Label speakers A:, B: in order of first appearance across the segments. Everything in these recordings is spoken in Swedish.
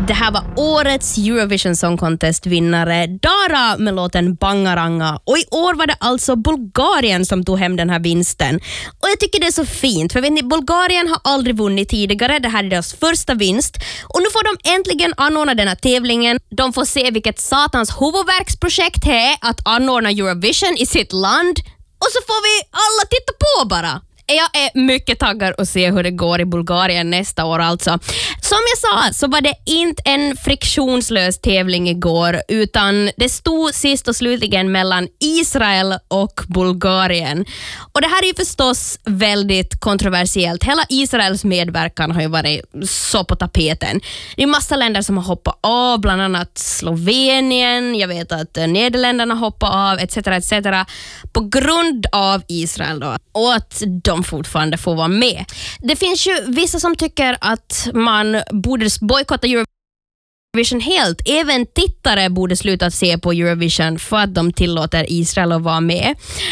A: Det här var årets Eurovision Song Contest-vinnare Dara med låten Bangaranga. Och i år var det alltså Bulgarien som tog hem den här vinsten. Och jag tycker det är så fint, för vet ni, Bulgarien har aldrig vunnit tidigare. Det här är deras första vinst. Och nu får de äntligen anordna den här tävlingen. De får se vilket satans huvudverksprojekt det är att anordna Eurovision i sitt land. Och så får vi alla titta på bara. Jag är mycket taggad att se hur det går i Bulgarien nästa år alltså. Som jag sa så var det inte en friktionslös tävling igår, utan det stod sist och slutligen mellan Israel och Bulgarien. Och det här är ju förstås väldigt kontroversiellt. Hela Israels medverkan har ju varit så på tapeten. Det är massa länder som har hoppat av, bland annat Slovenien. Jag vet att Nederländerna hoppar av, etc. på grund av Israel då. Och att de fortfarande får vara med. Det finns ju vissa som tycker att man borde bojkotta Eurovision helt. Även tittare borde sluta se på Eurovision för att de tillåter Israel att vara med.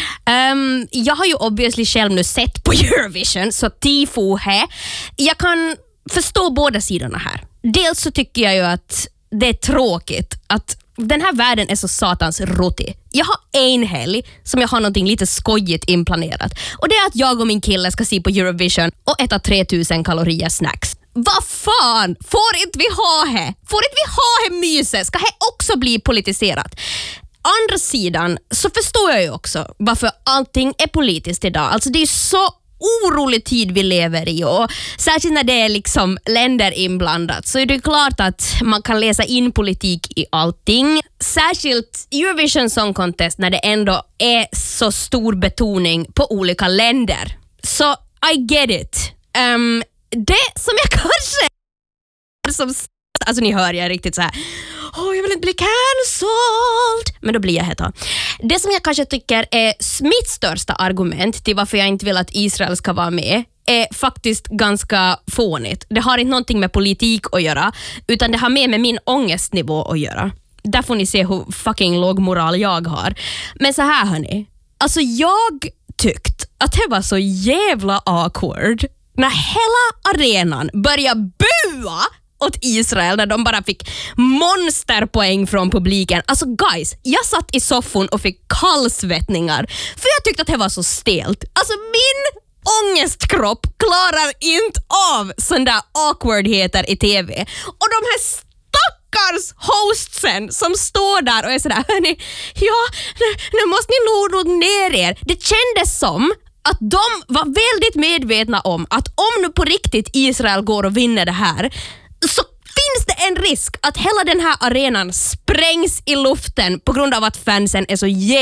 A: Jag har ju obviously själv nu sett på Eurovision, så tifo här. Jag kan förstå båda sidorna här. Dels så tycker jag ju att det är tråkigt att den här världen är så satans rotig. Jag har en helg som jag har någonting lite skojigt inplanerat. Och det är att jag och min kille ska se på Eurovision och äta 3000 kalorier snacks. Vad fan? Får inte vi ha här? Får inte vi ha här myset? Ska det också bli politiserat? Andra sidan så förstår jag ju också varför allting är politiskt idag. Alltså det är så orolig tid vi lever i, och särskilt när det är liksom länder inblandat så är det klart att man kan läsa in politik i allting. Särskilt Eurovision Song Contest när det ändå är så stor betoning på olika länder. Så I get it. Det som jag kanske alltså ni hör, jag är riktigt så här. Jag vill inte bli cancelled. Men då blir jag här. Det som jag kanske tycker är mitt största argument till varför jag inte vill att Israel ska vara med är faktiskt ganska fånigt. Det har inte någonting med politik att göra, utan det har med min ångestnivå att göra. Där får ni se hur fucking låg moral jag har. Men så här hörni. Alltså jag tyckte att det var så jävla awkward när hela arenan började bua åt Israel när de bara fick monsterpoäng från publiken. Alltså guys, jag satt i soffan och fick kallsvettningar för jag tyckte att det var så stelt. Alltså min ångestkropp klarar inte av sådana där awkwardheter i tv. Och de här stackars hostsen som står där och är sådär, hörni, nu måste ni lugna ner er. Det kändes som att de var väldigt medvetna om att om nu på riktigt Israel går och vinner det här, så finns det en risk att hela den här arenan sprängs i luften på grund av att fansen är så